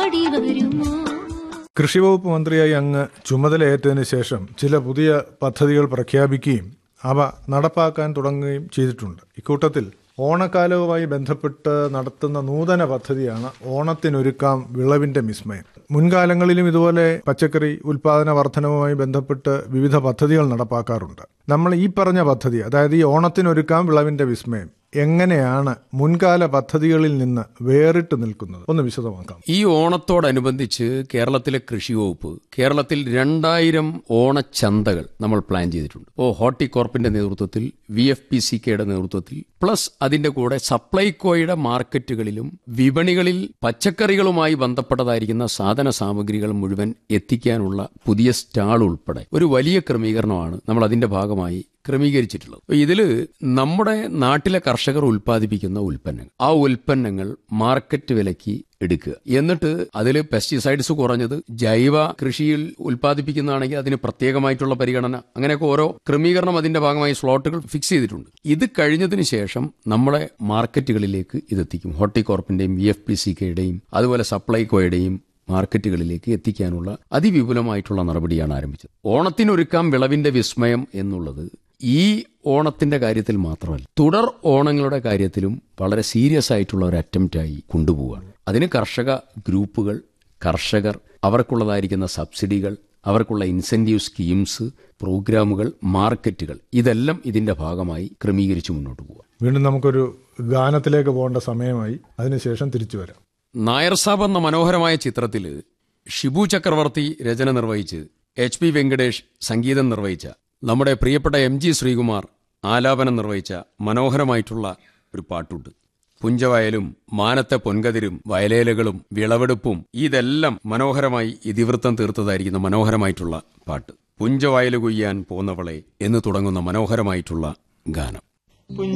പാടി വരുമോ? കൃഷിവകുപ്പ് മന്ത്രിയായി അങ്ങ് ചുമതലയേറ്റതിന് ശേഷം ചില പുതിയ പദ്ധതികൾ പ്രഖ്യാപിക്കുകയും അവ നടപ്പാക്കാൻ തുടങ്ങുകയും ചെയ്തിട്ടുണ്ട്. ഇക്കൂട്ടത്തിൽ ഓണക്കാലവുമായി ബന്ധപ്പെട്ട് നടത്തുന്ന നൂതന പദ്ധതിയാണ് ഓണത്തിനൊരുക്കാം വിളവിന്റെ വിസ്മയം. മുൻകാലങ്ങളിലും ഇതുപോലെ പച്ചക്കറി ഉൽപാദന വർധനവുമായി ബന്ധപ്പെട്ട് വിവിധ പദ്ധതികൾ നടപ്പാക്കാറുണ്ട്. നമ്മൾ ഈ പറഞ്ഞ പദ്ധതി, അതായത് ഈ ഓണത്തിനൊരുക്കാം വിളവിന്റെ വിസ്മയം, എങ്ങനെയാണ് മുൻകാല പദ്ധതികളിൽ നിന്ന് വേറിട്ട് നിൽക്കുന്നത്? ഒന്ന് വിശദമാക്കാം. ഈ ഓണത്തോടനുബന്ധിച്ച് കേരളത്തിലെ കൃഷി വകുപ്പ് കേരളത്തിൽ 2000 ഓണച്ചന്തകൾ നമ്മൾ പ്ലാൻ ചെയ്തിട്ടുണ്ട്. ഹോർട്ടികോർപ്പിന്റെ നേതൃത്വത്തിൽ, VFPCKയുടെ നേതൃത്വത്തിൽ, പ്ലസ് അതിന്റെ കൂടെ സപ്ലൈകോയുടെ മാർക്കറ്റുകളിലും വിപണികളിൽ പച്ചക്കറികളുമായി ബന്ധപ്പെട്ടതായിരിക്കുന്ന സാധന സാമഗ്രികൾ മുഴുവൻ എത്തിക്കാനുള്ള പുതിയ സ്റ്റാൾ ഉൾപ്പെടെ ഒരു വലിയ ക്രമീകരണമാണ് നമ്മൾ അതിന്റെ ഭാഗമായി ക്രമീകരിച്ചിട്ടുള്ളത്. ഇതില് നമ്മുടെ നാട്ടിലെ കർഷകർ ഉൽപ്പാദിപ്പിക്കുന്ന ഉൽപ്പന്നങ്ങൾ, ആ ഉൽപ്പന്നങ്ങൾ മാർക്കറ്റ് വിലയ്ക്ക് എടുക്കുക, എന്നിട്ട് അതിൽ പെസ്റ്റിസൈഡ്സ് കുറഞ്ഞത് ജൈവ കൃഷിയിൽ ഉൽപ്പാദിപ്പിക്കുന്നതാണെങ്കിൽ അതിന് പ്രത്യേകമായിട്ടുള്ള പരിഗണന, അങ്ങനെയൊക്കെ ഓരോ ക്രമീകരണം അതിന്റെ ഭാഗമായി സ്ലോട്ടുകൾ ഫിക്സ് ചെയ്തിട്ടുണ്ട്. ഇത് കഴിഞ്ഞതിന് ശേഷം നമ്മളെ മാർക്കറ്റുകളിലേക്ക് ഇതെത്തിക്കും. ഹോർട്ടികോർപ്പിന്റെയും VFPCKയുടെയും അതുപോലെ സപ്ലൈകോയുടെയും മാർക്കറ്റുകളിലേക്ക് എത്തിക്കാനുള്ള അതിവിപുലമായിട്ടുള്ള നടപടിയാണ് ആരംഭിച്ചത്. ഓണത്തിനൊരുക്കാം വിളവിന്റെ വിസ്മയം എന്നുള്ളത് ഈ ഓണത്തിന്റെ കാര്യത്തിൽ മാത്രമല്ല, തുടർ ഓണങ്ങളുടെ കാര്യത്തിലും വളരെ സീരിയസ് ആയിട്ടുള്ള ഒരു അറ്റംപ്റ്റായി കൊണ്ടുപോവുകയാണ്. അതിന് കർഷക ഗ്രൂപ്പുകൾ, കർഷകർ, അവർക്കുള്ളതായിരിക്കുന്ന സബ്സിഡികൾ, അവർക്കുള്ള ഇൻസെന്റീവ് സ്കീംസ്, പ്രോഗ്രാമുകൾ, മാർക്കറ്റുകൾ, ഇതെല്ലാം ഇതിന്റെ ഭാഗമായി ക്രമീകരിച്ച് മുന്നോട്ട് പോവുക. വീണ്ടും നമുക്കൊരു ഗാനത്തിലേക്ക് പോകേണ്ട സമയമായി. അതിനുശേഷം തിരിച്ചു വരാം. നായർ സാബ് എന്ന മനോഹരമായ ചിത്രത്തിൽ ഷിബു ചക്രവർത്തി രചന നിർവഹിച്ച് HP വെങ്കടേഷ് സംഗീതം നിർവഹിച്ച, നമ്മുടെ പ്രിയപ്പെട്ട MG ശ്രീകുമാർ ആലാപനം നിർവഹിച്ച മനോഹരമായിട്ടുള്ള ഒരു പാട്ടുണ്ട്. പുഞ്ചവയലും മാനത്തെ പൊൻകതിരും വയലേലകളും വിളവെടുപ്പും, ഇതെല്ലാം മനോഹരമായി ഇതിവൃത്തം തീർത്തതായിരിക്കുന്ന മനോഹരമായിട്ടുള്ള പാട്ട്. പുഞ്ചവയല് കൊയ്യാൻ പോന്നവളെ എന്ന് തുടങ്ങുന്ന മനോഹരമായിട്ടുള്ള ഗാനം.